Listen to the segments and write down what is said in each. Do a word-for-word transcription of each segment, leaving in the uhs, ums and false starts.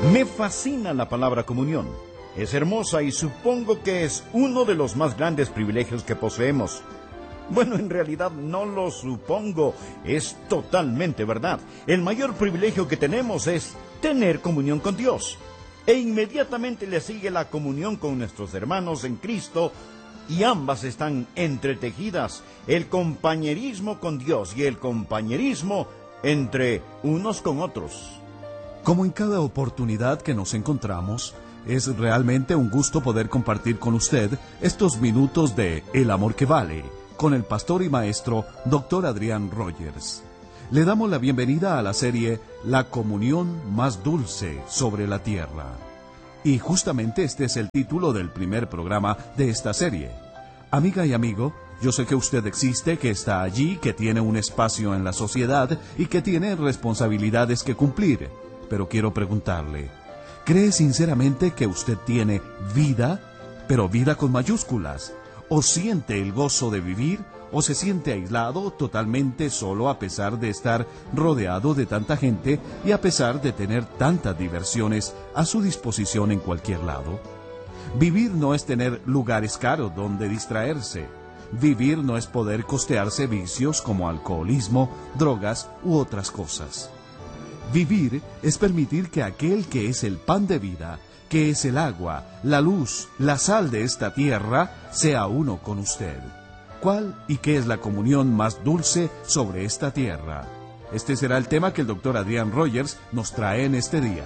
Me fascina la palabra comunión. Es hermosa y supongo que es uno de los más grandes privilegios que poseemos. Bueno, en realidad no lo supongo, es totalmente verdad. El mayor privilegio que tenemos es tener comunión con Dios. E inmediatamente le sigue la comunión con nuestros hermanos en Cristo, y ambas están entretejidas, el compañerismo con Dios y el compañerismo entre unos con otros. Como en cada oportunidad que nos encontramos, es realmente un gusto poder compartir con usted estos minutos de El Amor que Vale, con el pastor y maestro doctor Adrián Rogers. Le damos la bienvenida a la serie La comunión más dulce sobre la tierra. Y justamente este es el título del primer programa de esta serie. Amiga y amigo, yo sé que usted existe, que está allí, que tiene un espacio en la sociedad y que tiene responsabilidades que cumplir. Pero quiero preguntarle, ¿cree sinceramente que usted tiene vida, pero vida con mayúsculas? ¿O siente el gozo de vivir? ¿O se siente aislado, totalmente solo a pesar de estar rodeado de tanta gente y a pesar de tener tantas diversiones a su disposición en cualquier lado? Vivir no es tener lugares caros donde distraerse. Vivir no es poder costearse vicios como alcoholismo, drogas u otras cosas. Vivir es permitir que aquel que es el pan de vida, que es el agua, la luz, la sal de esta tierra, sea uno con usted. ¿Cuál y qué es la comunión más dulce sobre esta tierra? Este será el tema que el doctor Adrián Rogers nos trae en este día.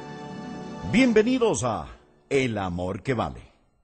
Bienvenidos a El Amor que Vale.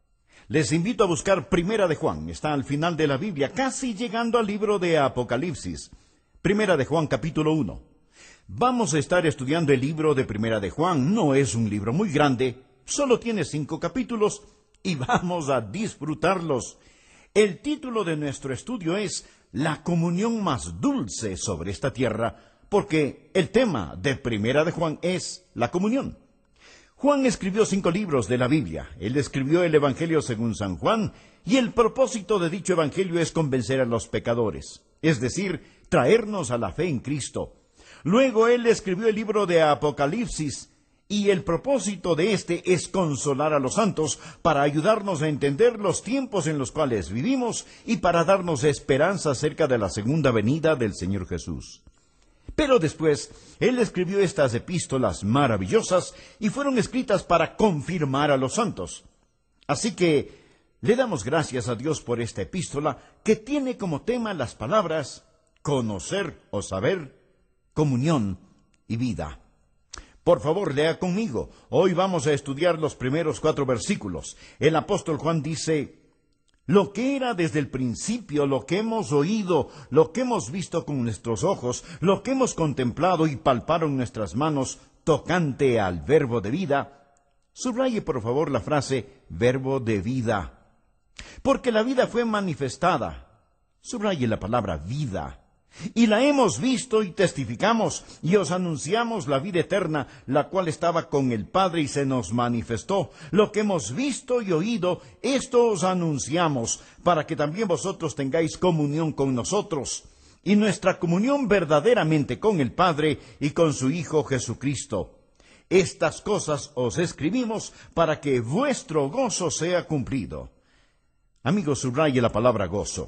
Les invito a buscar Primera de Juan. Está al final de la Biblia, casi llegando al libro de Apocalipsis. Primera de Juan, capítulo uno. Vamos a estar estudiando el libro de Primera de Juan. No es un libro muy grande, solo tiene cinco capítulos y vamos a disfrutarlos. El título de nuestro estudio es La comunión más dulce sobre esta tierra, porque el tema de Primera de Juan es la comunión. Juan escribió cinco libros de la Biblia. Él escribió el Evangelio según San Juan, y el propósito de dicho Evangelio es convencer a los pecadores, es decir, traernos a la fe en Cristo. Luego él escribió el libro de Apocalipsis, y el propósito de este es consolar a los santos para ayudarnos a entender los tiempos en los cuales vivimos y para darnos esperanza acerca de la segunda venida del Señor Jesús. Pero después, él escribió estas epístolas maravillosas y fueron escritas para confirmar a los santos. Así que le damos gracias a Dios por esta epístola que tiene como tema las palabras conocer o saber, comunión y vida. Por favor, lea conmigo. Hoy vamos a estudiar los primeros cuatro versículos. El apóstol Juan dice: lo que era desde el principio, lo que hemos oído, lo que hemos visto con nuestros ojos, lo que hemos contemplado y palparon nuestras manos, tocante al verbo de vida. Subraye por favor la frase verbo de vida. Porque la vida fue manifestada. Subraye la palabra vida. Y la hemos visto y testificamos, y os anunciamos la vida eterna, la cual estaba con el Padre y se nos manifestó. Lo que hemos visto y oído, esto os anunciamos, para que también vosotros tengáis comunión con nosotros. Y nuestra comunión verdaderamente con el Padre y con su Hijo Jesucristo. Estas cosas os escribimos para que vuestro gozo sea cumplido. Amigos, subraye la palabra gozo.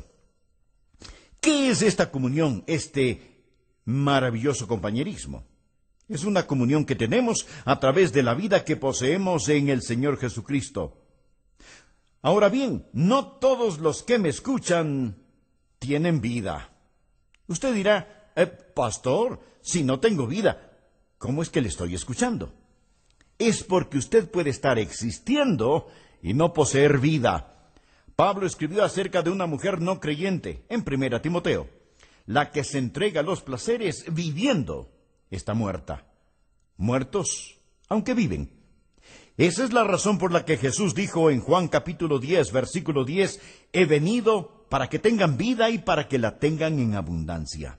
¿Qué es esta comunión, este maravilloso compañerismo? Es una comunión que tenemos a través de la vida que poseemos en el Señor Jesucristo. Ahora bien, no todos los que me escuchan tienen vida. Usted dirá, eh, pastor, si no tengo vida, ¿cómo es que le estoy escuchando? Es porque usted puede estar existiendo y no poseer vida. Pablo escribió acerca de una mujer no creyente en Primera Timoteo. La que se entrega a los placeres viviendo está muerta. Muertos, aunque viven. Esa es la razón por la que Jesús dijo en Juan capítulo diez, versículo diez, he venido para que tengan vida y para que la tengan en abundancia.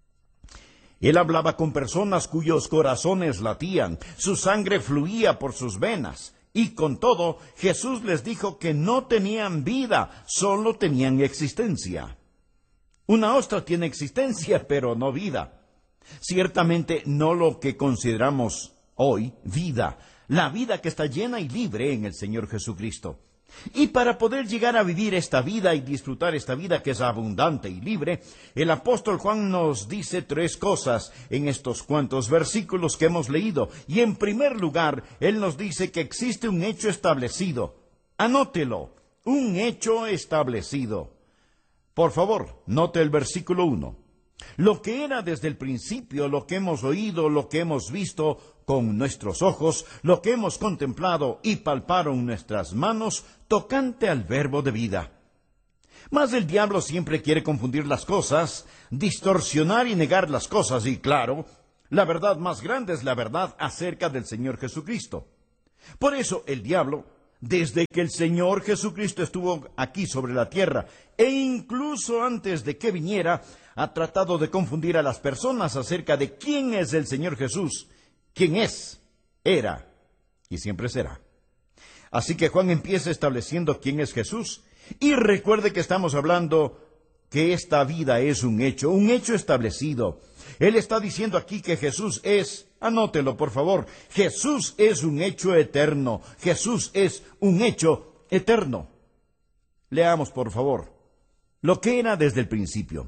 Él hablaba con personas cuyos corazones latían, su sangre fluía por sus venas. Y con todo, Jesús les dijo que no tenían vida, solo tenían existencia. Una ostra tiene existencia, pero no vida. Ciertamente no lo que consideramos hoy vida. la vida que está llena y libre en el Señor Jesucristo. Y para poder llegar a vivir esta vida y disfrutar esta vida que es abundante y libre, el apóstol Juan nos dice tres cosas en estos cuantos versículos que hemos leído. Y en primer lugar, él nos dice que existe un hecho establecido. Anótelo, un hecho establecido. Por favor, note el versículo uno. Lo que era desde el principio, lo que hemos oído, lo que hemos visto con nuestros ojos, lo que hemos contemplado y palparon nuestras manos, tocante al verbo de vida. Mas el diablo siempre quiere confundir las cosas, distorsionar y negar las cosas, y claro, la verdad más grande es la verdad acerca del Señor Jesucristo. Por eso el diablo, desde que el Señor Jesucristo estuvo aquí sobre la tierra, e incluso antes de que viniera, ha tratado de confundir a las personas acerca de quién es el Señor Jesús, quién es, era y siempre será. Así que Juan empieza estableciendo quién es Jesús, y recuerde que estamos hablando que esta vida es un hecho, un hecho establecido. Él está diciendo aquí que Jesús es, anótelo por favor, Jesús es un hecho eterno, Jesús es un hecho eterno. Leamos por favor, lo que era desde el principio.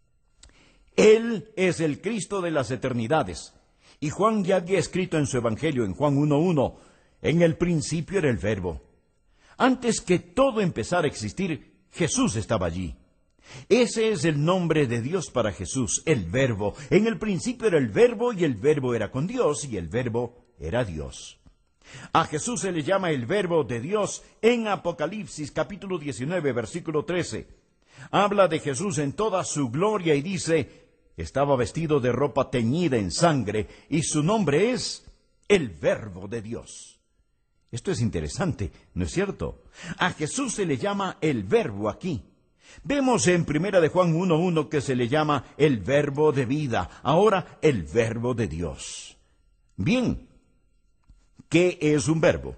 Él es el Cristo de las eternidades. Y Juan ya había escrito en su Evangelio, en Juan uno uno, en el principio era el Verbo. Antes que todo empezara a existir, Jesús estaba allí. Ese es el nombre de Dios para Jesús, el Verbo. En el principio era el Verbo, y el Verbo era con Dios, y el Verbo era Dios. A Jesús se le llama el Verbo de Dios en Apocalipsis capítulo diecinueve, versículo trece. Habla de Jesús en toda su gloria y dice: estaba vestido de ropa teñida en sangre, y su nombre es el Verbo de Dios. Esto es interesante, ¿no es cierto? A Jesús se le llama el Verbo aquí. Vemos en primera de Juan uno uno que se le llama el Verbo de vida, ahora el Verbo de Dios. Bien, ¿qué es un verbo?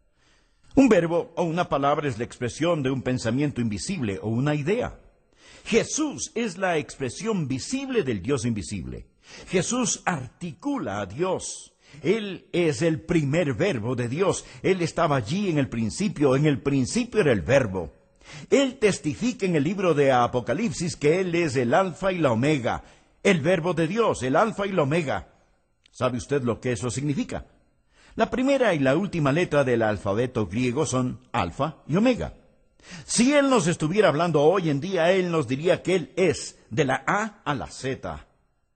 Un verbo o una palabra es la expresión de un pensamiento invisible o una idea. Jesús es la expresión visible del Dios invisible. Jesús articula a Dios. Él es el primer verbo de Dios. Él estaba allí en el principio. En el principio era el verbo. Él testifica en el libro de Apocalipsis que Él es el alfa y la omega. El verbo de Dios, el alfa y la omega. ¿Sabe usted lo que eso significa? La primera y la última letra del alfabeto griego son alfa y omega. Si Él nos estuviera hablando hoy en día, Él nos diría que Él es de la A a la Z.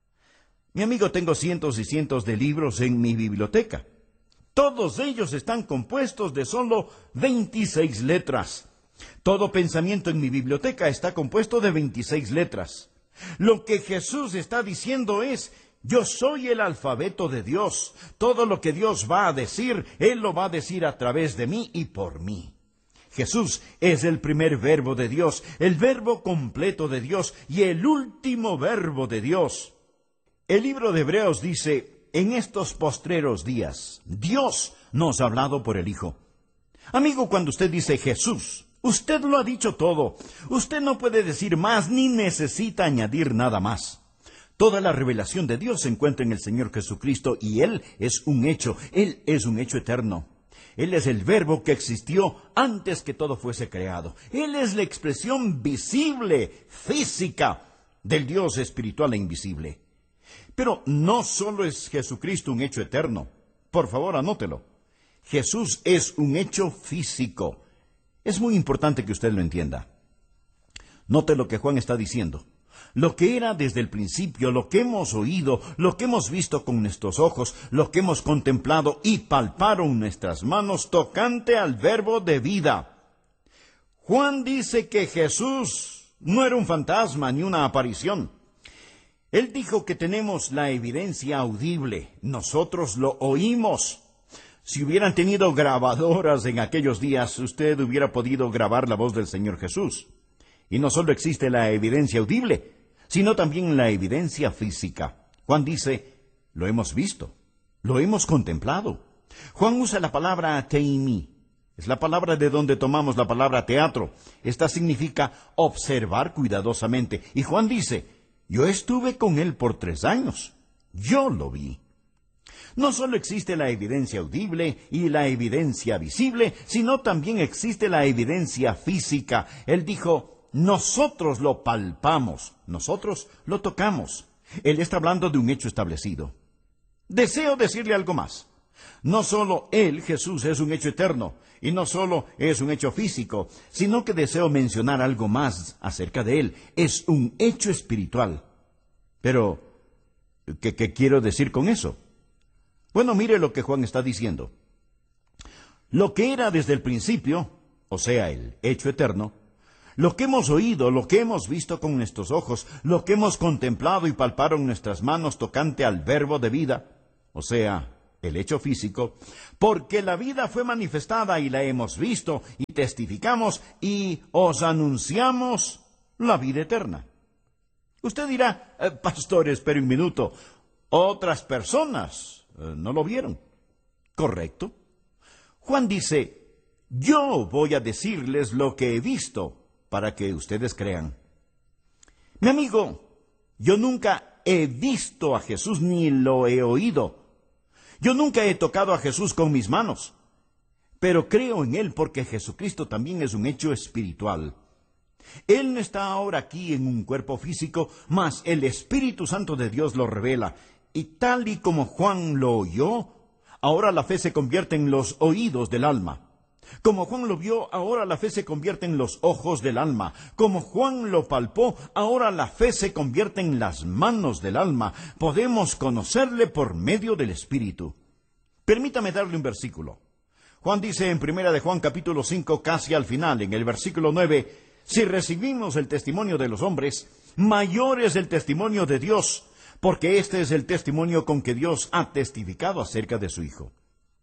Mi amigo, tengo cientos y cientos de libros en mi biblioteca. Todos ellos están compuestos de solo veintiséis letras. Todo pensamiento en mi biblioteca está compuesto de veintiséis letras. Lo que Jesús está diciendo es: yo soy el alfabeto de Dios. Todo lo que Dios va a decir, Él lo va a decir a través de mí y por mí. Jesús es el primer verbo de Dios, el verbo completo de Dios y el último verbo de Dios. El libro de Hebreos dice: en estos postreros días, Dios nos ha hablado por el Hijo. Amigo, cuando usted dice Jesús, usted lo ha dicho todo. Usted no puede decir más ni necesita añadir nada más. Toda la revelación de Dios se encuentra en el Señor Jesucristo y Él es un hecho, Él es un hecho eterno. Él es el verbo que existió antes que todo fuese creado. Él es la expresión visible, física, del Dios espiritual e invisible. Pero no solo es Jesucristo un hecho eterno. Por favor, anótelo. Jesús es un hecho físico. Es muy importante que usted lo entienda. Note lo que Juan está diciendo. Lo que era desde el principio, lo que hemos oído, lo que hemos visto con nuestros ojos, lo que hemos contemplado y palparon nuestras manos tocante al verbo de vida. Juan dice que Jesús no era un fantasma ni una aparición. Él dijo que tenemos la evidencia audible. Nosotros lo oímos. Si hubieran tenido grabadoras en aquellos días, usted hubiera podido grabar la voz del Señor Jesús. Y no solo existe la evidencia audible, sino también la evidencia física. Juan dice: lo hemos visto, lo hemos contemplado. Juan usa la palabra teimi. Es la palabra de donde tomamos la palabra teatro. Esta significa observar cuidadosamente. Y Juan dice: yo estuve con él por tres años. Yo lo vi. No solo existe la evidencia audible y la evidencia visible, sino también existe la evidencia física. Él dijo, nosotros lo palpamos, nosotros lo tocamos. Él está hablando de un hecho establecido. Deseo decirle algo más. No solo Él, Jesús, es un hecho eterno, y no solo es un hecho físico, sino que deseo mencionar algo más acerca de Él. Es un hecho espiritual. Pero, ¿qué, qué quiero decir con eso? Bueno, mire lo que Juan está diciendo. Lo que era desde el principio, o sea, el hecho eterno, lo que hemos oído, lo que hemos visto con nuestros ojos, lo que hemos contemplado y palpado en nuestras manos tocante al verbo de vida, o sea, el hecho físico, porque la vida fue manifestada y la hemos visto y testificamos y os anunciamos la vida eterna. Usted dirá, eh, pastor, espere un minuto, otras personas eh, no lo vieron. Correcto. Juan dice, yo voy a decirles lo que he visto para que ustedes crean. Mi amigo, yo nunca he visto a Jesús ni lo he oído. Yo nunca he tocado a Jesús con mis manos, pero creo en Él porque Jesucristo también es un hecho espiritual. Él no está ahora aquí en un cuerpo físico, mas el Espíritu Santo de Dios lo revela. Y tal y como Juan lo oyó, ahora la fe se convierte en los oídos del alma. Como Juan lo vio, ahora la fe se convierte en los ojos del alma. Como Juan lo palpó, ahora la fe se convierte en las manos del alma. Podemos conocerle por medio del Espíritu. Permítame darle un versículo. Juan dice en Primera de Juan capítulo cinco, casi al final, en el versículo nueve, si recibimos el testimonio de los hombres, mayor es el testimonio de Dios, porque este es el testimonio con que Dios ha testificado acerca de su Hijo.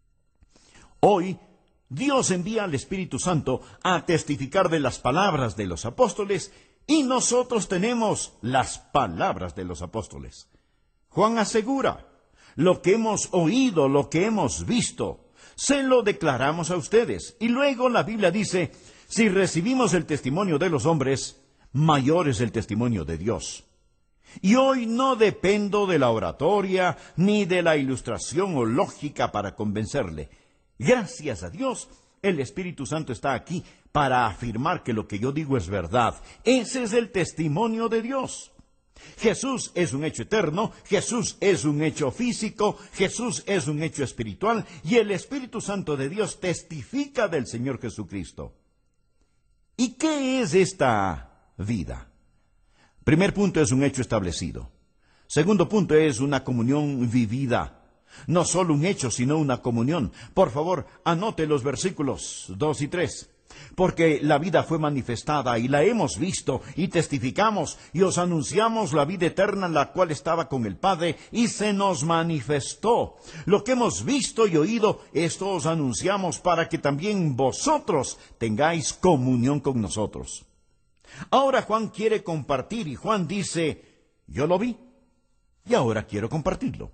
Hoy, Dios envía al Espíritu Santo a testificar de las palabras de los apóstoles, y nosotros tenemos las palabras de los apóstoles. Juan asegura, lo que hemos oído, lo que hemos visto, se lo declaramos a ustedes. Y luego la Biblia dice, si recibimos el testimonio de los hombres, mayor es el testimonio de Dios. Y hoy no dependo de la oratoria ni de la ilustración o lógica para convencerle. Gracias a Dios, el Espíritu Santo está aquí para afirmar que lo que yo digo es verdad. Ese es el testimonio de Dios. Jesús es un hecho eterno, Jesús es un hecho físico, Jesús es un hecho espiritual, y el Espíritu Santo de Dios testifica del Señor Jesucristo. ¿Y qué es esta vida? Primer punto, es un hecho establecido. Segundo punto, es una comunión vivida. No solo un hecho, sino una comunión. Por favor, anote los versículos dos y tres. Porque la vida fue manifestada y la hemos visto y testificamos y os anunciamos la vida eterna, la cual estaba con el Padre y se nos manifestó. Lo que hemos visto y oído, esto os anunciamos para que también vosotros tengáis comunión con nosotros. Ahora Juan quiere compartir y Juan dice, yo lo vi y ahora quiero compartirlo.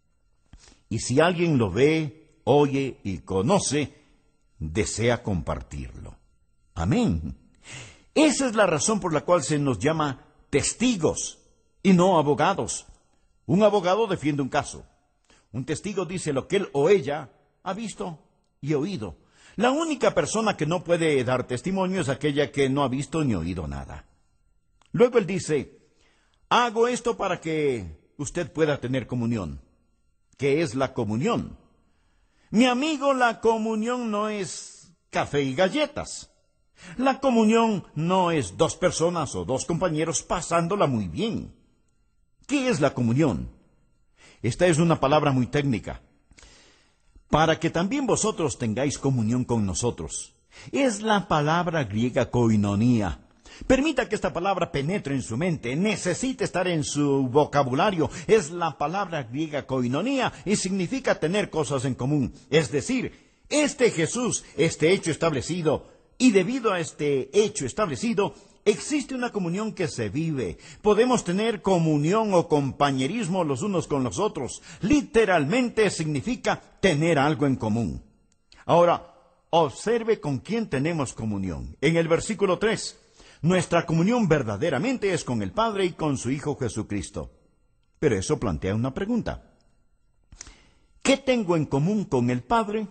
Y si alguien lo ve, oye y conoce, desea compartirlo. Amén. Esa es la razón por la cual se nos llama testigos y no abogados. Un abogado defiende un caso. Un testigo dice lo que él o ella ha visto y oído. La única persona que no puede dar testimonio es aquella que no ha visto ni oído nada. Luego él dice, hago esto para que usted pueda tener comunión. ¿Qué es la comunión? Mi amigo, la comunión no es café y galletas. La comunión no es dos personas o dos compañeros pasándola muy bien. ¿Qué es la comunión? Esta es una palabra muy técnica. Para que también vosotros tengáis comunión con nosotros. Es la palabra griega koinonía. Permita que esta palabra penetre en su mente, necesita estar en su vocabulario. Es la palabra griega koinonía y significa tener cosas en común. Es decir, este Jesús, este hecho establecido, y debido a este hecho establecido, existe una comunión que se vive. Podemos tener comunión o compañerismo los unos con los otros. Literalmente significa tener algo en común. Ahora, observe con quién tenemos comunión. En el versículo tres, nuestra comunión verdaderamente es con el Padre y con su Hijo Jesucristo. Pero eso plantea una pregunta. ¿Qué tengo en común con el Padre?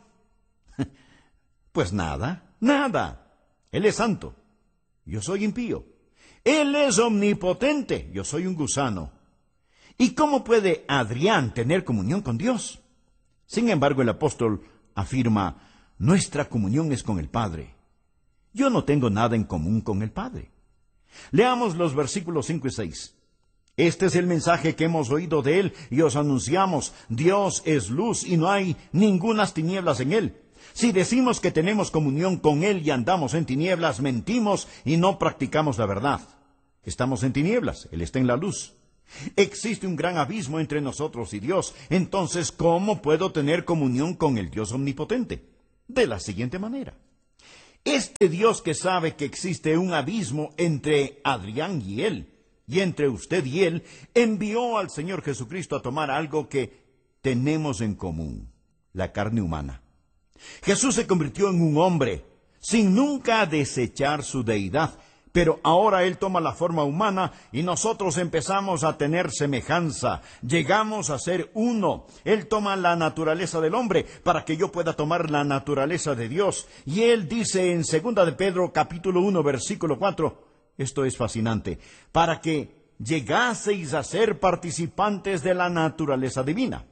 Pues nada, nada. Él es santo. Yo soy impío. Él es omnipotente. Yo soy un gusano. ¿Y cómo puede Adrián tener comunión con Dios? Sin embargo, el apóstol afirma, nuestra comunión es con el Padre. Yo no tengo nada en común con el Padre. Leamos los versículos cinco y seis. Este es el mensaje que hemos oído de Él y os anunciamos. Dios es luz y no hay ningunas tinieblas en Él. Si decimos que tenemos comunión con Él y andamos en tinieblas, mentimos y no practicamos la verdad. Estamos en tinieblas, Él está en la luz. Existe un gran abismo entre nosotros y Dios. Entonces, ¿cómo puedo tener comunión con el Dios omnipotente? De la siguiente manera. Este Dios que sabe que existe un abismo entre Adrián y Él, y entre usted y Él, envió al Señor Jesucristo a tomar algo que tenemos en común, la carne humana. Jesús se convirtió en un hombre, sin nunca desechar su deidad, pero ahora Él toma la forma humana y nosotros empezamos a tener semejanza, llegamos a ser uno. Él toma la naturaleza del hombre para que yo pueda tomar la naturaleza de Dios. Y Él dice en segunda de Pedro capítulo uno versículo cuatro, esto es fascinante, para que llegaseis a ser participantes de la naturaleza divina.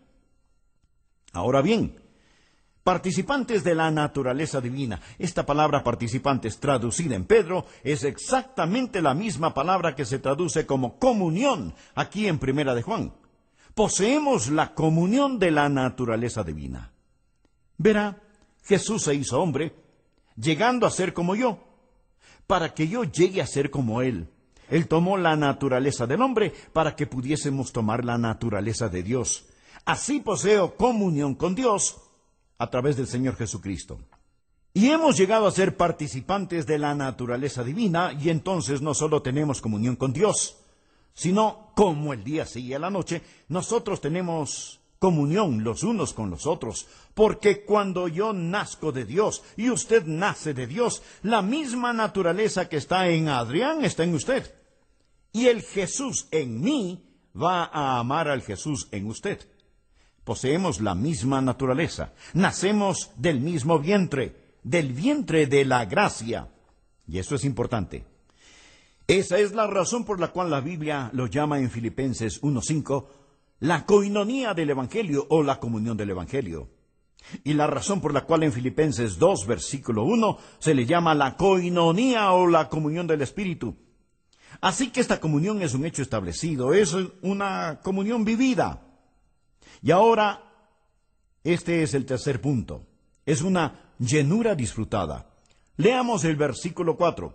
Ahora bien, participantes de la naturaleza divina. Esta palabra participantes traducida en Pedro es exactamente la misma palabra que se traduce como comunión aquí en Primera de Juan. Poseemos la comunión de la naturaleza divina. Verá, Jesús se hizo hombre, llegando a ser como yo, para que yo llegue a ser como Él. Él tomó la naturaleza del hombre para que pudiésemos tomar la naturaleza de Dios. Así poseo comunión con Dios a través del Señor Jesucristo. Y hemos llegado a ser participantes de la naturaleza divina, y entonces no solo tenemos comunión con Dios, sino, como el día sigue a la noche, nosotros tenemos comunión los unos con los otros, porque cuando yo nazco de Dios y usted nace de Dios, la misma naturaleza que está en Adrián está en usted. Y el Jesús en mí va a amar al Jesús en usted. Poseemos la misma naturaleza, nacemos del mismo vientre, del vientre de la gracia. Y eso es importante. Esa es la razón por la cual la Biblia lo llama en Filipenses uno cinco, la coinonía del Evangelio o la comunión del Evangelio. Y la razón por la cual en Filipenses dos, versículo uno, se le llama la coinonía o la comunión del Espíritu. Así que esta comunión es un hecho establecido, es una comunión vivida. Y ahora, este es el tercer punto. Es una llenura disfrutada. Leamos el versículo cuatro.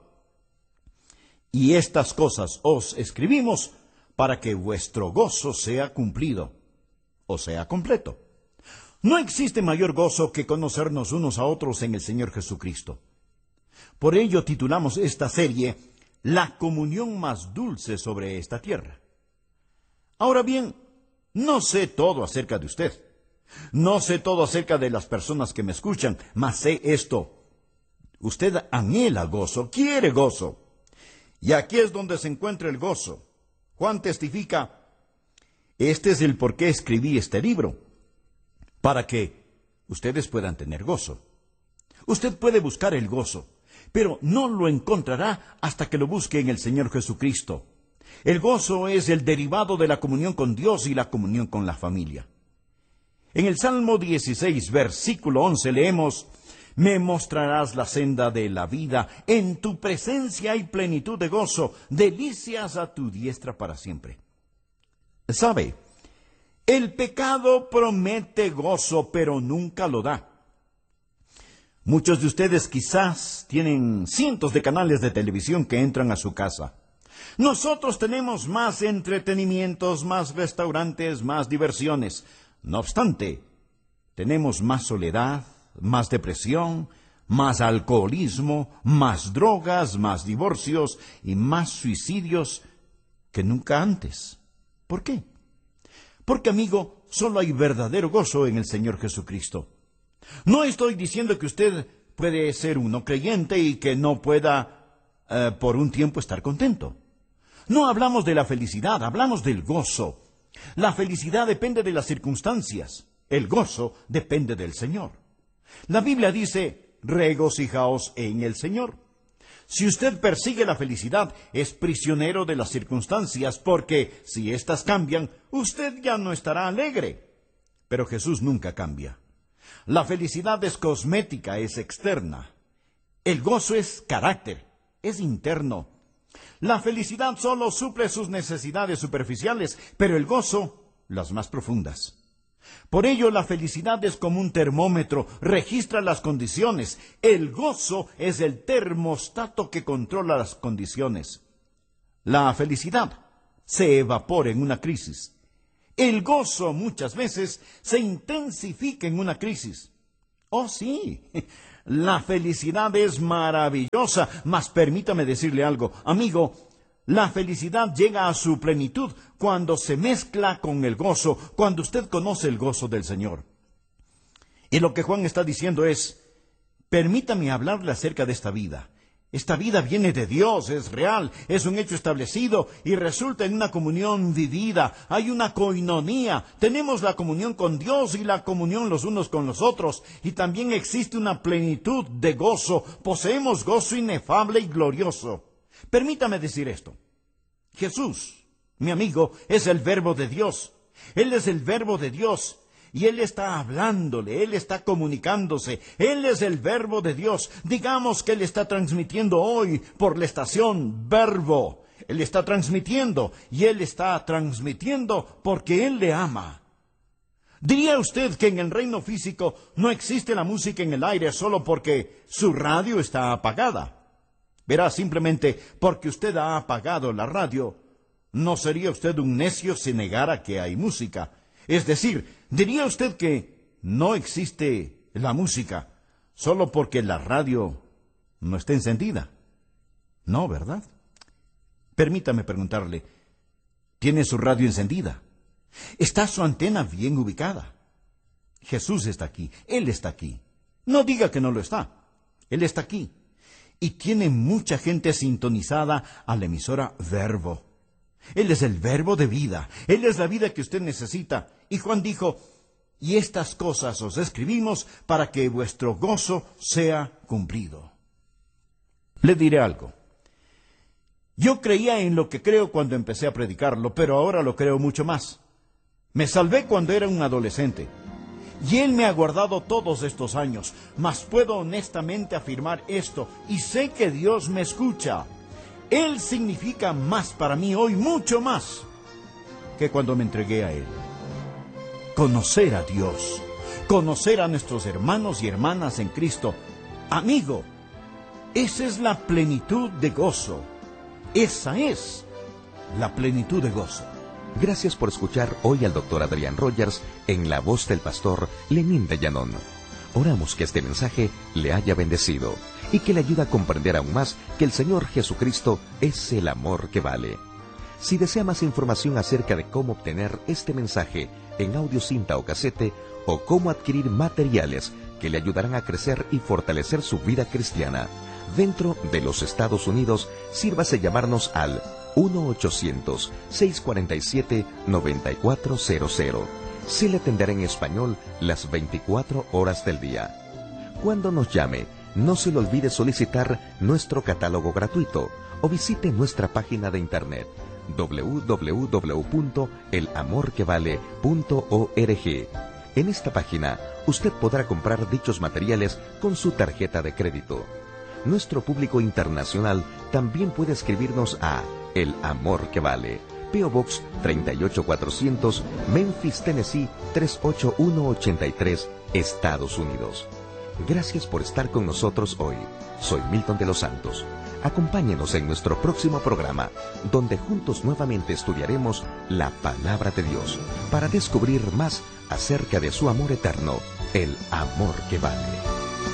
Y estas cosas os escribimos para que vuestro gozo sea cumplido, o sea, completo. No existe mayor gozo que conocernos unos a otros en el Señor Jesucristo. Por ello titulamos esta serie, La comunión más dulce sobre esta tierra. Ahora bien, no sé todo acerca de usted. No sé todo acerca de las personas que me escuchan, mas sé esto. Usted anhela gozo, quiere gozo. Y aquí es donde se encuentra el gozo. Juan testifica, este es el por qué escribí este libro, para que ustedes puedan tener gozo. Usted puede buscar el gozo, pero no lo encontrará hasta que lo busque en el Señor Jesucristo. El gozo es el derivado de la comunión con Dios y la comunión con la familia. En el Salmo dieciséis, versículo once, leemos, me mostrarás la senda de la vida, en tu presencia hay plenitud de gozo, delicias a tu diestra para siempre. ¿Sabe? El pecado promete gozo, pero nunca lo da. Muchos de ustedes quizás tienen cientos de canales de televisión que entran a su casa. Nosotros tenemos más entretenimientos, más restaurantes, más diversiones. No obstante, tenemos más soledad, más depresión, más alcoholismo, más drogas, más divorcios y más suicidios que nunca antes. ¿Por qué? Porque, amigo, solo hay verdadero gozo en el Señor Jesucristo. No estoy diciendo que usted puede ser un no creyente y que no pueda eh, por un tiempo estar contento. No hablamos de la felicidad, hablamos del gozo. La felicidad depende de las circunstancias. El gozo depende del Señor. La Biblia dice, regocijaos en el Señor. Si usted persigue la felicidad, es prisionero de las circunstancias, porque si éstas cambian, usted ya no estará alegre. Pero Jesús nunca cambia. La felicidad es cosmética, es externa. El gozo es carácter, es interno. La felicidad solo suple sus necesidades superficiales, pero el gozo, las más profundas. Por ello, la felicidad es como un termómetro, registra las condiciones. El gozo es el termostato que controla las condiciones. La felicidad se evapora en una crisis. El gozo muchas veces se intensifica en una crisis. Oh, sí, la felicidad es maravillosa, mas permítame decirle algo, amigo. La felicidad llega a su plenitud cuando se mezcla con el gozo, cuando usted conoce el gozo del Señor. Y lo que Juan está diciendo es, permítame hablarle acerca de esta vida. Esta vida viene de Dios, es real, es un hecho establecido y resulta en una comunión vivida. Hay una coinonía, tenemos la comunión con Dios y la comunión los unos con los otros. Y también existe una plenitud de gozo, poseemos gozo inefable y glorioso. Permítame decir esto. Jesús, mi amigo, es el verbo de Dios. Él es el verbo de Dios. Y Él está hablándole, Él está comunicándose. Él es el verbo de Dios. Digamos que Él está transmitiendo hoy por la estación Verbo. Él está transmitiendo y Él está transmitiendo porque Él le ama. ¿Diría usted que en el reino físico no existe la música en el aire solo porque su radio está apagada? Verá, simplemente porque usted ha apagado la radio, no sería usted un necio si negara que hay música. Es decir, diría usted que no existe la música solo porque la radio no está encendida. No, ¿verdad? Permítame preguntarle, ¿tiene su radio encendida? ¿Está su antena bien ubicada? Jesús está aquí, Él está aquí. No diga que no lo está, Él está aquí. Y tiene mucha gente sintonizada a la emisora Verbo. Él es el verbo de vida. Él es la vida que usted necesita. Y Juan dijo, y estas cosas os escribimos para que vuestro gozo sea cumplido. Le diré algo. Yo creía en lo que creo cuando empecé a predicarlo, pero ahora lo creo mucho más. Me salvé cuando era un adolescente. Y Él me ha guardado todos estos años, mas puedo honestamente afirmar esto, y sé que Dios me escucha. Él significa más para mí hoy, mucho más, que cuando me entregué a Él. Conocer a Dios, conocer a nuestros hermanos y hermanas en Cristo. Amigo, esa es la plenitud de gozo. Esa es la plenitud de gozo. Gracias por escuchar hoy al doctor Adrián Rogers en la voz del pastor Lenín de Llanón. Oramos que este mensaje le haya bendecido y que le ayude a comprender aún más que el Señor Jesucristo es el amor que vale. Si desea más información acerca de cómo obtener este mensaje en audio cinta o casete, o cómo adquirir materiales que le ayudarán a crecer y fortalecer su vida cristiana dentro de los Estados Unidos, sírvase llamarnos al uno ochocientos, seiscientos cuarenta y siete, noventa y cuatro cero cero. Se le atenderá en español las veinticuatro horas del día. Cuando nos llame, no se le olvide solicitar nuestro catálogo gratuito o visite nuestra página de internet doble u doble u doble u punto el amor que vale punto org. En esta página, usted podrá comprar dichos materiales con su tarjeta de crédito. Nuestro público internacional también puede escribirnos a El Amor que Vale, P O Box treinta y ocho cuatrocientos, Memphis, Tennessee tres ocho uno ocho tres, Estados Unidos. Gracias por estar con nosotros hoy. Soy Milton de los Santos. Acompáñenos en nuestro próximo programa, donde juntos nuevamente estudiaremos la Palabra de Dios para descubrir más acerca de su amor eterno, el amor que vale.